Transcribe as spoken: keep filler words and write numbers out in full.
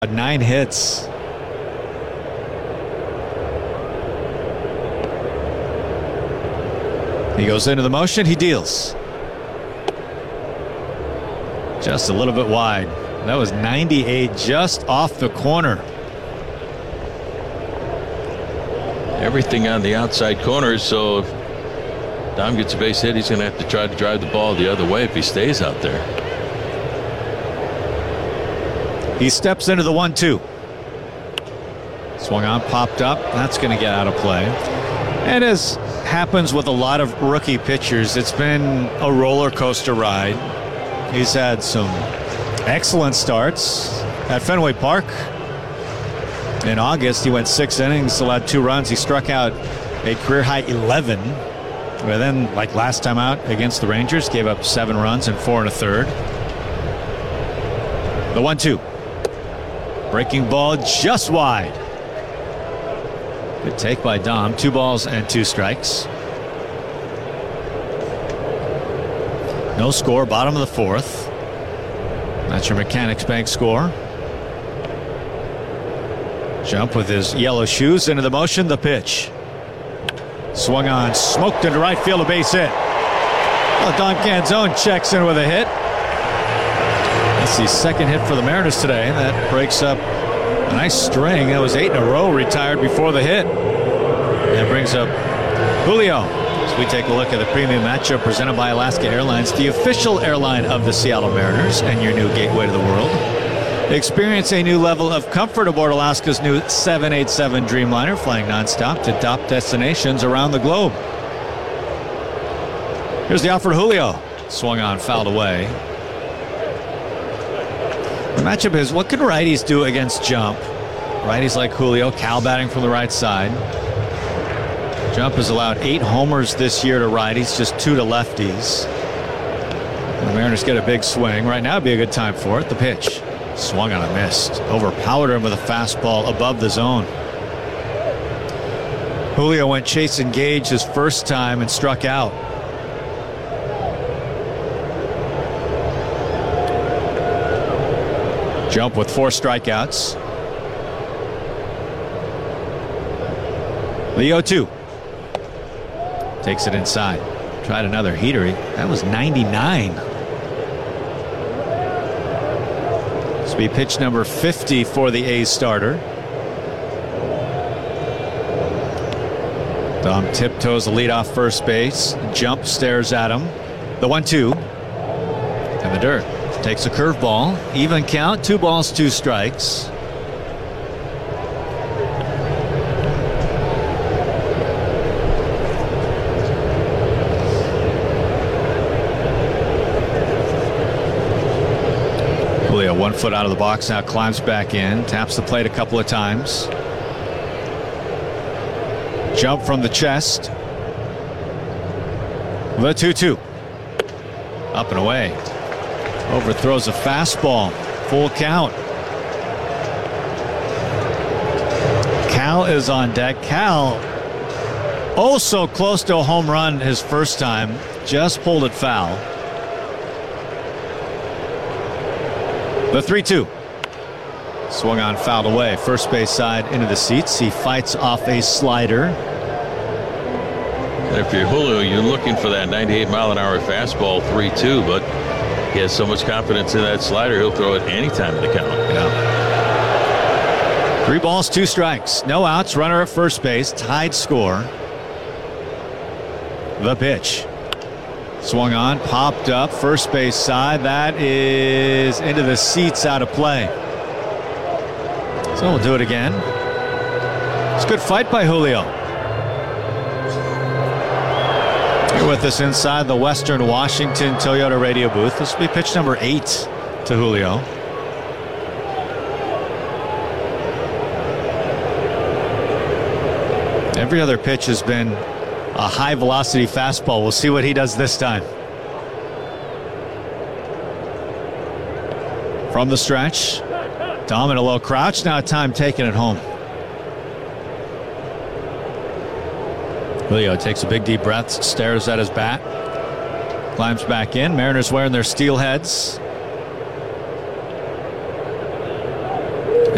Nine hits. He goes into the motion. He deals. Just a little bit wide. That was ninety-eight just off the corner. Everything on the outside corner, so if Dom gets a base hit, he's going to have to try to drive the ball the other way if he stays out there. He steps into the one two. Swung on, popped up. That's going to get out of play. And as happens with a lot of rookie pitchers, it's been a roller coaster ride. He's had some excellent starts at Fenway Park. In August, he went six innings, allowed two runs. He struck out a career-high eleven. But then, like last time out against the Rangers, gave up seven runs and four and a third. The one two. Breaking ball just wide. Good take by Dom. Two balls and two strikes. No score, bottom of the fourth. That's your Mechanics Bank score. Jump with his yellow shoes into the motion. The pitch. Swung on, smoked into right field, a base hit. Well, Don Canzone checks in with a hit. That's the second hit for the Mariners today. That breaks up a nice string. That was eight in a row retired before the hit. That brings up Julio. As we take a look at the premium matchup presented by Alaska Airlines, the official airline of the Seattle Mariners and your new gateway to the world. Experience a new level of comfort aboard Alaska's new seven eighty-seven Dreamliner, flying nonstop to top destinations around the globe. Here's the offer to Julio. Swung on, fouled away. The matchup is, what can righties do against Jump? Righties like Julio, Cal batting from the right side. Jump has allowed eight homers this year to righties, just two to lefties. The Mariners get a big swing. Right now would be a good time for it. The pitch. Swung on a missed. Overpowered him with a fastball above the zone. Julio went chasing Gage his first time and struck out. Jump with four strikeouts. The oh two. Takes it inside. Tried another heater. That was ninety-nine. This will be pitch number fifty for the A's starter. Dom tiptoes the lead off first base. Jump stares at him. The one two. In the dirt. Takes a curveball. Even count. Two balls, two strikes. Julio, one foot out of the box now, climbs back in, taps the plate a couple of times. Jump from the chest. The two two. Up and away. Overthrows a fastball. Full count. Cal is on deck. Cal, oh so close to a home run his first time. Just pulled it foul. The three two. Swung on, fouled away. First base side into the seats. He fights off a slider. And if you're Julio, you're looking for that ninety-eight mile an hour fastball three two, but he has so much confidence in that slider, he'll throw it any time in the count. Yeah. Three balls, two strikes. No outs, runner at first base. Tied score. The pitch. Swung on, popped up, first base side. That is into the seats, out of play. So we'll do it again. It's a good fight by Julio. Here with us inside the Western Washington Toyota radio booth. This will be pitch number eight to Julio. Every other pitch has been a high velocity fastball. We'll see what he does this time. From the stretch, Dom in a low crouch. Now time taking it home. Julio takes a big deep breath, stares at his bat, climbs back in. Mariners wearing their steel heads.